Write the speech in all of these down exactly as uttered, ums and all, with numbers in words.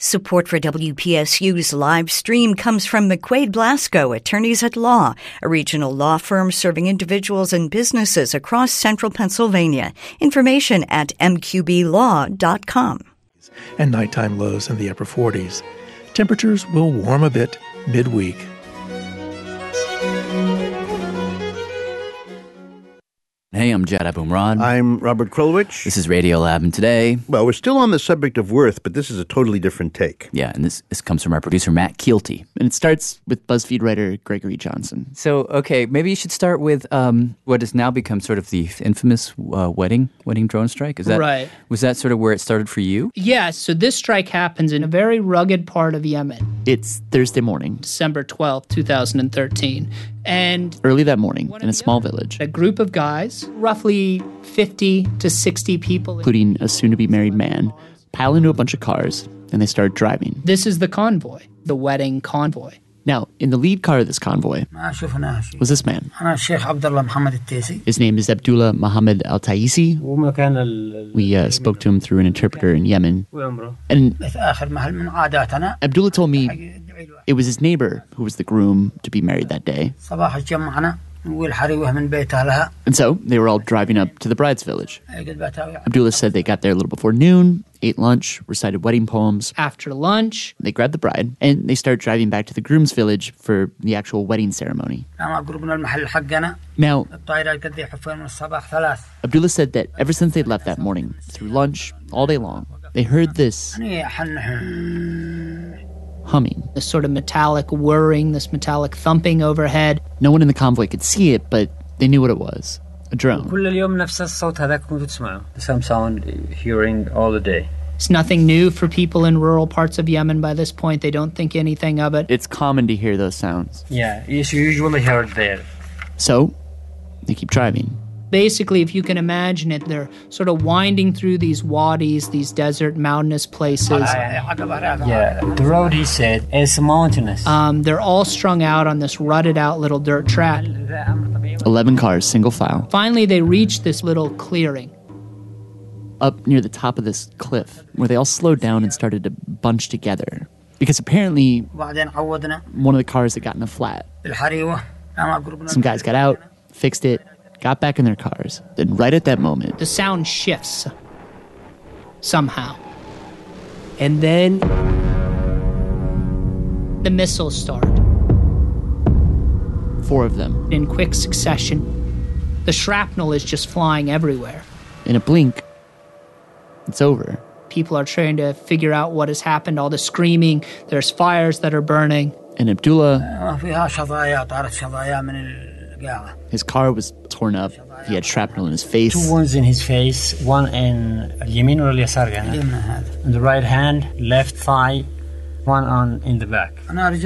Support for W P S U's live stream comes from McQuaid Blasco, Attorneys at Law, a regional law firm serving individuals and businesses across central Pennsylvania. Information at m q b law dot com. And nighttime lows in the upper forties. Temperatures will warm a bit midweek. Hey, I'm Jad Abumrad. I'm Robert Krulwich. This is Radiolab, and today... Well, we're still on the subject of worth, but this is a totally different take. Yeah, and this, this comes from our producer, Matt Keelty. And it starts with BuzzFeed writer Gregory Johnson. So, okay, maybe you should start with um, what has now become sort of the infamous uh, wedding wedding drone strike. Is that right? Was that sort of where it started for you? Yeah, so this strike happens in a very rugged part of Yemen. It's Thursday morning, December twelfth, twenty thirteen. And early that morning, in a small village, a group of guys, roughly fifty to sixty people, including a soon-to-be-married man, pile into a bunch of cars, and they start driving. This is the convoy, the wedding convoy. Now, in the lead car of this convoy was this man. His name is Abdullah Mohammed Al-Taisi. We uh, spoke to him through an interpreter in Yemen. And Abdullah told me it was his neighbor who was the groom to be married that day. And so they were all driving up to the bride's village. Abdullah said they got there a little before noon, ate lunch, recited wedding poems. After lunch, they grabbed the bride and they started driving back to the groom's village for the actual wedding ceremony. Now, Abdullah said that ever since they'd left that morning, through lunch, all day long, they heard this humming. This sort of metallic whirring, this metallic thumping overhead. No one in the convoy could see it, but they knew what it was. A drone. The same sound hearing all the day. It's nothing new for people in rural parts of Yemen by this point. They don't think anything of it. It's common to hear those sounds. Yeah, it's usually heard there. So, they keep driving. Basically, if you can imagine it, they're sort of winding through these wadis, these desert, mountainous places. Yeah, the road, he said, is mountainous. Um, they're all strung out on this rutted out little dirt track. Eleven cars, single file. Finally, they reach this little clearing. Up near the top of this cliff, where they all slowed down and started to bunch together. Because apparently, one of the cars had gotten a flat. Some guys got out, fixed it, got back in their cars. Then right at that moment, the sound shifts somehow. And then the missiles start. Four of them. In quick succession. The shrapnel is just flying everywhere. In a blink, it's over. People are trying to figure out what has happened, all the screaming. There's fires that are burning. And Abdullah, his car was torn up. He had shrapnel in his face. Two wounds in his face, one in اليمين ولا اليسار يعني. In the right hand, left thigh, one on in the back.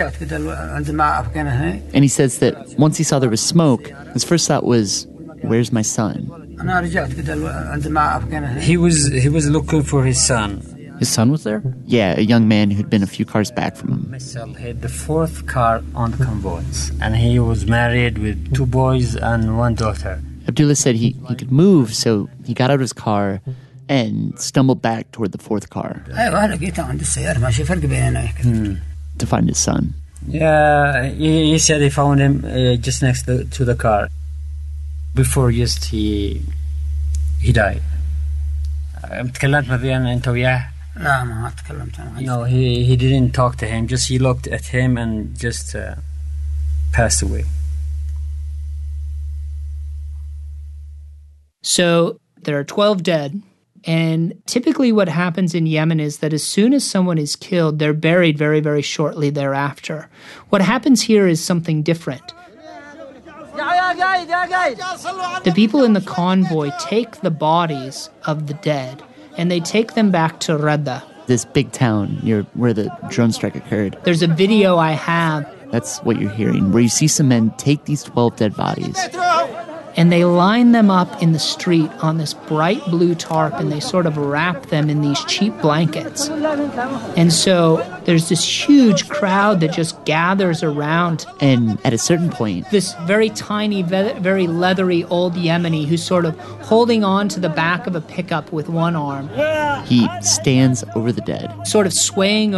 And he says that once he saw there was smoke, his first thought was, where's my son? He was he was looking for his son. His son was there? Yeah, a young man who'd been a few cars back from him. Missile hit the fourth car on the convoy, and he was married with two boys and one daughter. Abdullah said he, he could move, so he got out of his car and stumbled back toward the fourth car Hmm. to find his son. Yeah, he, he said he found him uh, just next to, to the car. Before just he he died. تكلمت ما بين أنت وياه؟ لا ما تكلمت أنا. No, he he didn't talk to him. Just he looked at him and just uh, passed away. So there are twelve dead, and typically what happens in Yemen is that as soon as someone is killed, they're buried very, very shortly thereafter. What happens here is something different. The people in the convoy take the bodies of the dead and they take them back to Radda, this big town near where the drone strike occurred. There's a video I have. That's what you're hearing, where you see some men take these twelve dead bodies. And they line them up in the street on this bright blue tarp, and they sort of wrap them in these cheap blankets. And so there's this huge crowd that just gathers around. And at a certain point, this very tiny, very leathery old Yemeni who's sort of holding on to the back of a pickup with one arm. He stands over the dead, sort of swaying